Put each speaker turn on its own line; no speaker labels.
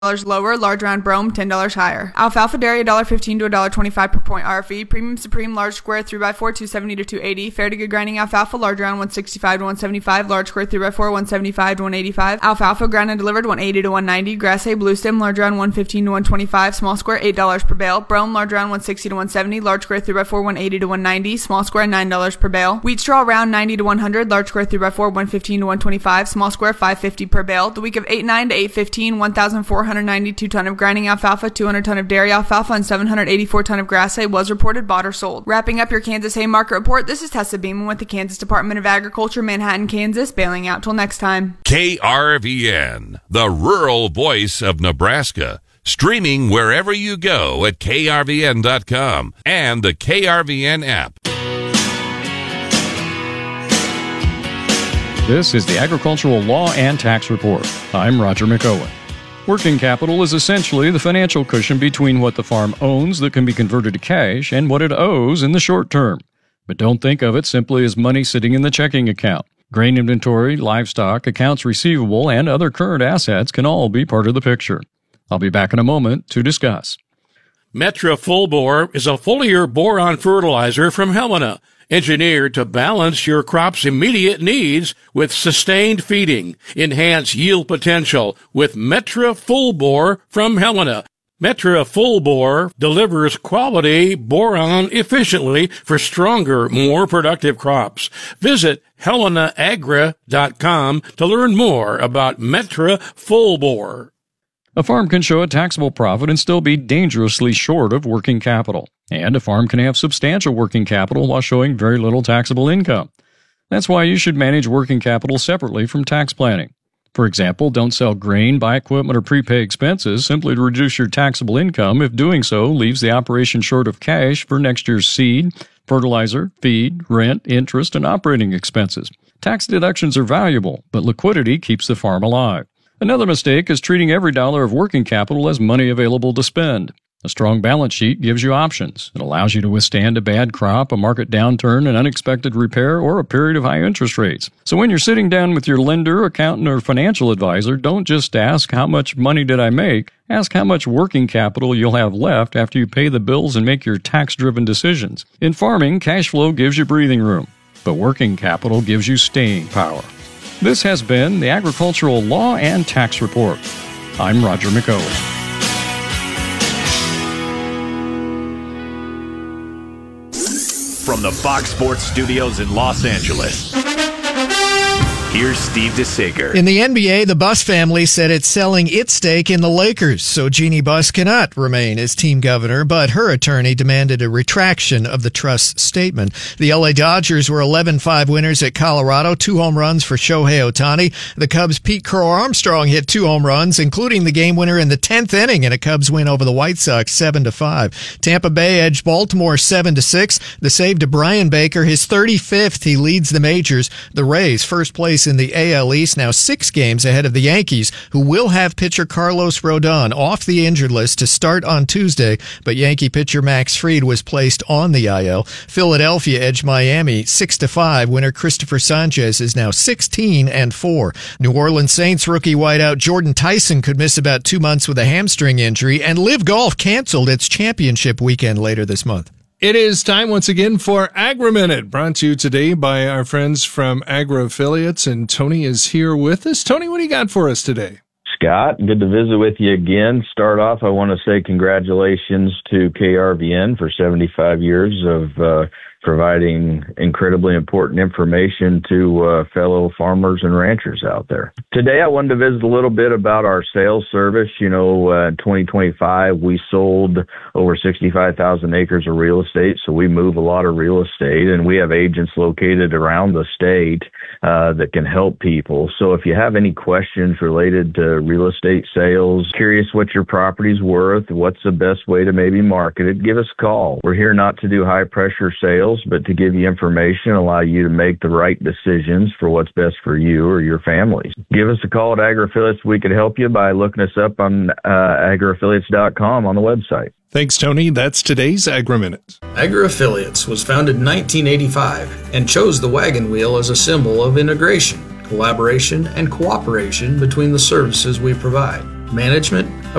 lower, large round brome $10 higher. Alfalfa dairy $1.15 to $1.25 per point RFE. Premium Supreme large square 3x4 $270 to $280. Fair to good grinding alfalfa large round $165 to $175. Large square 3x4 $175 to $185. Alfalfa ground and delivered $180 to $190. Grass hay blue stem large round $115 to $125. Small square $8 per bale. Brome large round $160 to $170. Large square 3x4 $180 to $190. Small square $9 per bale. Wheat straw round $90 to $100. Large square 3x4 $115 to $125. Small square $550 per bale. The week of 8/9 to 8/15 1,492 ton of grinding alfalfa, 200 ton of dairy alfalfa, and 784 ton of grass hay was reported bought or sold. Wrapping up your Kansas hay market report, this is Tessa Beeman with the Kansas Department of Agriculture, Manhattan, Kansas, bailing out till next time.
KRVN, the rural voice of Nebraska. Streaming wherever you go at krvn.com and the KRVN app.
This is the Agricultural Law and Tax Report. I'm Roger McOwen. Working capital is essentially the financial cushion between what the farm owns that can be converted to cash and what it owes in the short term. But don't think of it simply as money sitting in the checking account. Grain inventory, livestock, accounts receivable, and other current assets can all be part of the picture. I'll be back in a moment to discuss.
Metra Full Bore is a foliar boron fertilizer from Helena, engineered to balance your crop's immediate needs with sustained feeding. Enhance yield potential with Metra Full Bore from Helena. Metra Full Bore delivers quality boron efficiently for stronger, more productive crops. Visit HelenaAgra.com to learn more about Metra Full Bore.
A farm can show a taxable profit and still be dangerously short of working capital. And a farm can have substantial working capital while showing very little taxable income. That's why you should manage working capital separately from tax planning. For example, don't sell grain, buy equipment, or prepay expenses simply to reduce your taxable income if doing so leaves the operation short of cash for next year's seed, fertilizer, feed, rent, interest, and operating expenses. Tax deductions are valuable, but liquidity keeps the farm alive. Another mistake is treating every dollar of working capital as money available to spend. A strong balance sheet gives you options. It allows you to withstand a bad crop, a market downturn, an unexpected repair, or a period of high interest rates. So when you're sitting down with your lender, accountant, or financial advisor, don't just ask, how much money did I make? Ask how much working capital you'll have left after you pay the bills and make your tax-driven decisions. In farming, cash flow gives you breathing room, but working capital gives you staying power. This has been the Agricultural Law and Tax Report. I'm Roger McOwen.
From the Fox Sports Studios in Los Angeles, here's Steve DeSager.
In the NBA, the Buss family said it's selling its stake in the Lakers, so Jeannie Buss cannot remain as team governor, but her attorney demanded a retraction of the trust's statement. The LA Dodgers were 11-5 winners at Colorado, 2 home runs for Shohei Ohtani. The Cubs' Pete Crow Armstrong hit 2 home runs, including the game winner in the 10th inning in a Cubs win over the White Sox 7-5. Tampa Bay edged Baltimore 7-6. The save to Brian Baker, his 35th. He leads the majors. The Rays, first place in the AL East, now 6 games ahead of the Yankees, who will have pitcher Carlos Rodon off the injured list to start on Tuesday, but Yankee pitcher Max Fried was placed on the IL. Philadelphia edged Miami 6-5. Winner Christopher Sanchez is now 16-4. New Orleans Saints rookie wideout Jordan Tyson could miss about 2 months with a hamstring injury, and Live Golf canceled its championship weekend later this month.
It is time once again for Agri-Minute, brought to you today by our friends from Agri Affiliates, and Tony is here with us. Tony, what do you got for us today?
Scott, good to visit with you again. Start off, I want to say congratulations to KRVN for 75 years of providing incredibly important information to fellow farmers and ranchers out there. Today, I wanted to visit a little bit about our sales service. In 2025, we sold over 65,000 acres of real estate, so we move a lot of real estate, and we have agents located around the state that can help people. So if you have any questions related to real estate sales, curious what your property's worth, what's the best way to maybe market it, give us a call. We're here not to do high-pressure sales, but to give you information, allow you to make the right decisions for what's best for you or your family. Give us a call at Agri-Affiliates. We could help you by looking us up on agriaffiliates.com on the website.
Thanks, Tony. That's today's Agri-Minute.
Agri-Affiliates was founded in 1985 and chose the wagon wheel as a symbol of integration, collaboration, and cooperation between the services we provide. management,